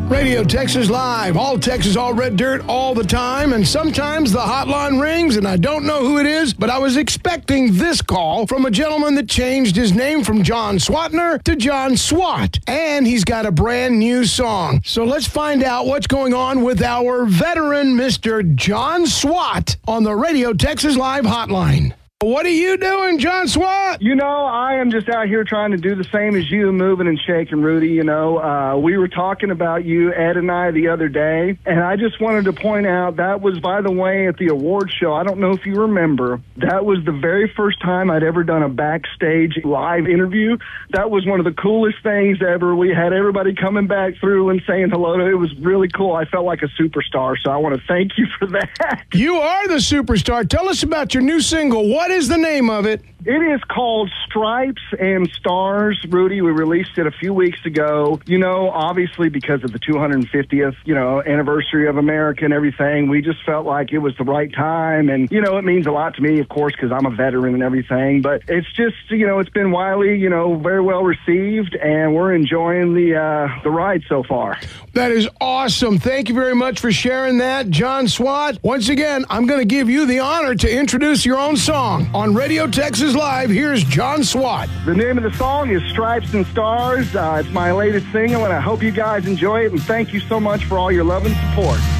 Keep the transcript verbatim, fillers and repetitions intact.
Radio Texas Live, all Texas, all red dirt, all the time, and sometimes the hotline rings, and I don't know who it is, but I was expecting this call from a gentleman that changed his name from John Swatner to John Swat, and he's got a brand new song. So let's find out what's going on with our veteran, Mister John Swat, on the Radio Texas Live hotline. What are you doing, John Swat? You know, I am just out here trying to do the same as you, moving and shaking, Rudy. You know, uh, we were talking about you, Ed and I, the other day, and I just wanted to point out that was, by the way, at the award show. I don't know if you remember. That was the very first time I'd ever done a backstage live interview. That was one of the coolest things ever. We had everybody coming back through and saying hello to it. It was really cool. I felt like a superstar, so I want to thank you for that. You are the superstar. Tell us about your new single. What What is the name of it? It is called Stripes and Stars, Rudy. We released it a few weeks ago. You know, obviously because of the two hundred fiftieth, you know, anniversary of America and everything, we just felt like it was the right time. And, you know, it means a lot to me, of course, because I'm a veteran and everything. But it's just, you know, it's been widely, you know, very well received, and we're enjoying the, uh, the ride so far. That is awesome. Thank you very much for sharing that, John Swat. Once again, I'm going to give you the honor to introduce your own song on Radio Texas Live. Here's John Swat. The name of the song is Stripes and Stars. Uh, it's my latest single, and I hope you guys enjoy it. And thank you so much for all your love and support.